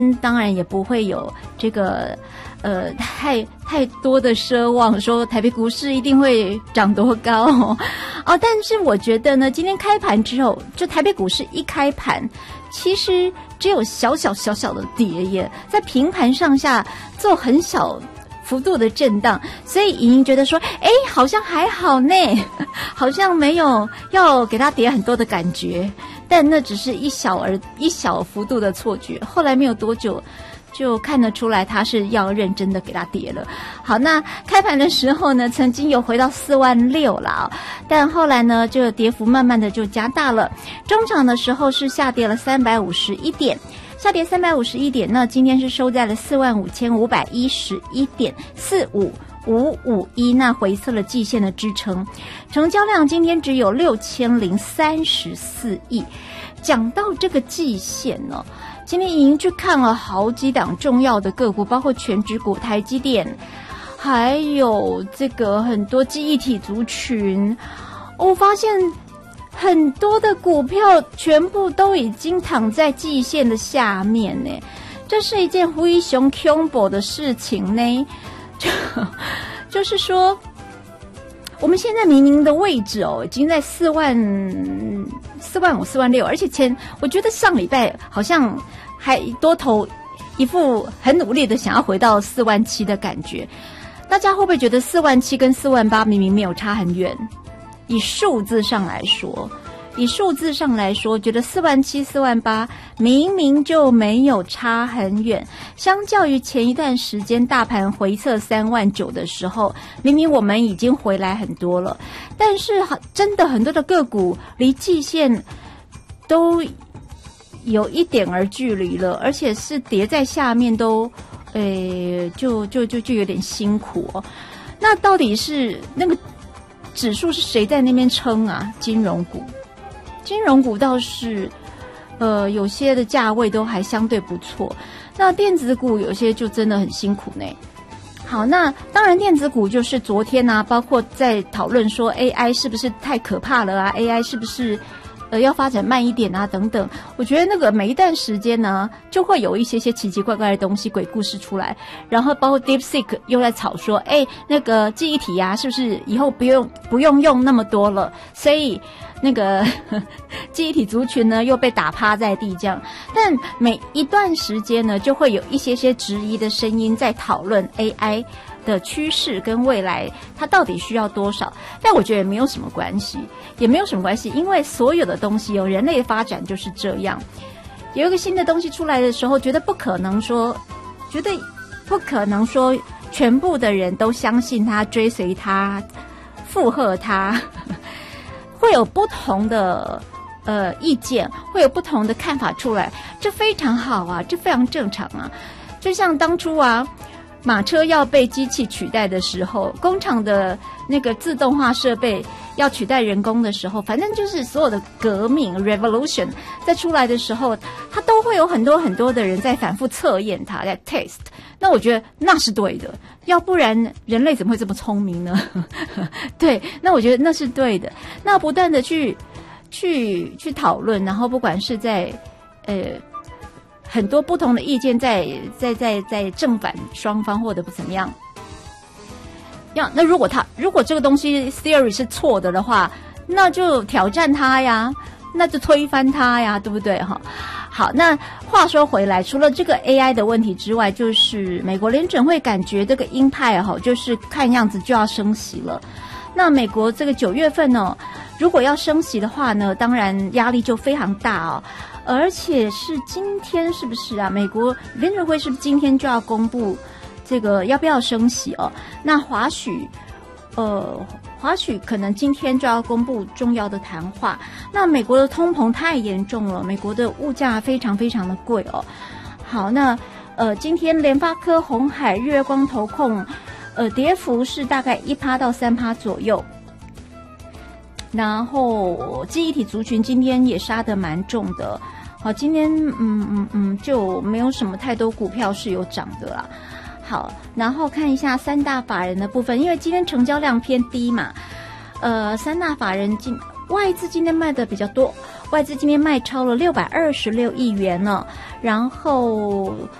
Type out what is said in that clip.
当然也不会有这个太多的奢望，说台北股市一定会涨多高但是我觉得呢，今天开盘之后，就台北股市一开盘，其实只有小小的跌耶，在平盘上下做很小幅度的震荡，所以莹莹觉得说，好像还好呢，好像没有要给它跌很多的感觉，但那只是一小幅度的错觉。后来没有多久，就看得出来它是要认真的给它跌了。好，那开盘的时候呢，曾经有回到46000了但后来呢，就跌幅慢慢的就加大了。中场的时候是下跌了351点。下跌351点，那今天是收在了45551.45551，那回测了季线的支撑。成交量今天只有6034亿。讲到这个季线呢，今天已经去看了好几档重要的个股，包括全指股、台积电，还有这个很多记忆体族群。我发现很多的股票全部都已经躺在季线的下面呢，这是一件非常恐怖的事情呢。就是说，我们现在明明的位置已经在45000、46000，而且我觉得上礼拜好像还多头一副很努力的想要回到47000的感觉。大家会不会觉得47000跟48000明明没有差很远？以数字上来说，觉得47000、48000明明就没有差很远。相较于前一段时间大盘回测39000的时候，明明我们已经回来很多了，但是真的很多的个股离季线都有一点儿距离了，而且是跌在下面都就有点辛苦那到底是那个指数是谁在那边撑啊？金融股倒是有些的价位都还相对不错，那电子股有些就真的很辛苦呢。好，那当然电子股就是昨天包括在讨论说 AI 是不是太可怕了AI 是不是要发展慢一点等等。我觉得那个每一段时间呢，就会有一些奇奇怪怪的东西、鬼故事出来，然后包括 DeepSeek 又在吵说，那个记忆体是不是以后不用用那么多了？所以那个记忆体族群呢又被打趴在地这样。但每一段时间呢，就会有一些质疑的声音在讨论 AI的趋势跟未来它到底需要多少。但我觉得也没有什么关系，因为所有的东西人类的发展就是这样。有一个新的东西出来的时候，觉得不可能说全部的人都相信它、追随它、附和它，会有不同的意见，会有不同的看法出来，这非常好这非常正常就像当初马车要被机器取代的时候，工厂的那个自动化设备要取代人工的时候，反正就是所有的革命 revolution 在出来的时候，它都会有很多的人在反复测验它，在 test。那我觉得那是对的，要不然人类怎么会这么聪明呢？对，那我觉得那是对的。那不断的去讨论，然后不管是在很多不同的意见在正反双方或者不怎么样。那如果这个东西 theory 是错的话，那就挑战它呀，那就推翻它呀，对不对好，那话说回来，除了这个 AI 的问题之外，就是美国联准会感觉这个鹰派就是看样子就要升息了。那美国这个9月份如果要升息的话呢，当然压力就非常大而且是今天是不是美国联准会是不是今天就要公布这个要不要升息那或许可能今天就要公布重要的谈话。那美国的通膨太严重了，美国的物价非常非常的贵好，那今天联发科、鸿海、日月光、投控跌幅是大概1%到3%左右。然后记忆体族群今天也杀得蛮重的。好，今天就没有什么太多股票是有涨的啦。好，然后看一下三大法人的部分，因为今天成交量偏低嘛，三大法人外资今天卖的比较多， 外资今天卖超了626亿元呢，然后